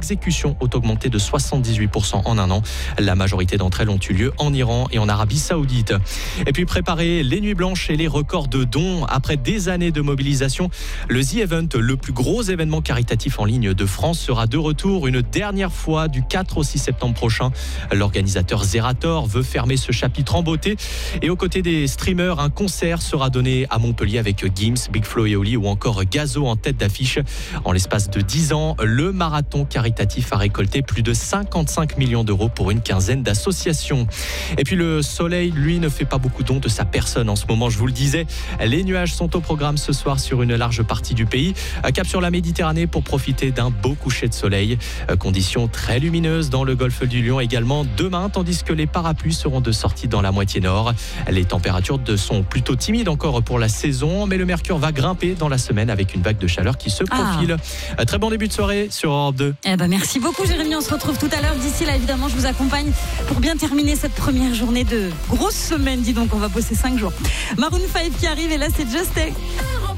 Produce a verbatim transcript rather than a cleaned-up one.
exécutions ont augmenté de soixante-dix-huit pour cent en un an. La majorité d'entre elles ont eu lieu en Iran et en Arabie Saoudite. Et puis préparer les nuits blanches et les records de dons. Après des années de mobilisation, le The Event, le plus gros événement caritatif en ligne de France, sera de retour une dernière fois du quatre au six septembre prochain. L'organisateur Zerator veut fermer ce chapitre en beauté. Et aux côtés des streamers, un concert sera donné à Montpellier avec Gims, Big Flo et Oli ou encore Gazo en tête d'affiche. En l'espace de dix ans, le marathon caritatif a récolté plus de cinquante-cinq millions d'euros pour une quinzaine d'associations. Et puis le soleil, lui, ne fait pas beaucoup don de sa personne en ce moment, je vous le disais. Les nuages sont au programme ce soir sur une large partie du pays. Cap sur la Méditerranée pour profiter d'un beau coucher de soleil. Conditions très lumineuses dans le golfe du Lion également demain, tandis que les parapluies seront de sortie dans la moitié nord. Les températures sont plutôt timides encore pour la saison, mais le mercure va grimper dans la semaine avec une vague de chaleur qui se profile. Ah. Très bon début de soirée sur Europe deux. Eh ben merci beaucoup Jérémy, on se retrouve tout à l'heure. D'ici là, évidemment, je vous accompagne pour bien terminer cette première journée de grosse semaine. Dis donc, on va bosser cinq jours. Maroon cinq qui arrive et là, c'est Just Take.